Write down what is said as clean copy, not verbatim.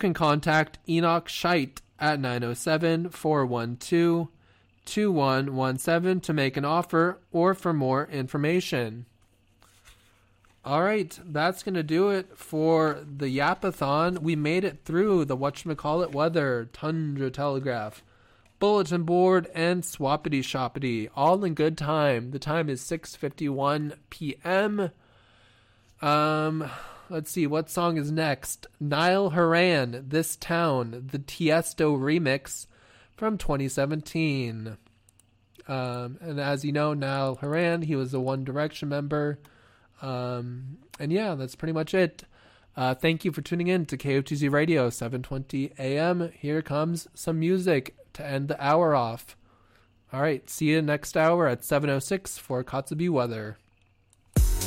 can contact Enoch Scheidt at 907-412-2117 to make an offer or for more information. All right, that's going to do it for the Yapathon. We made it through the whatchamacallit weather, Tundra Telegraph, Bulletin Board, and Swappity Shoppity, all in good time. The time is 6:51 p.m. Let's see, what song is next? Niall Horan, This Town, the Tiesto remix from 2017. And as you know, Niall Horan, he was a One Direction member. And yeah, that's pretty much it. Thank you for tuning in to KOTZ Radio, 7:20 a.m. Here comes some music to end the hour off. All right, see you next hour at 7:06 for Kotzebue weather.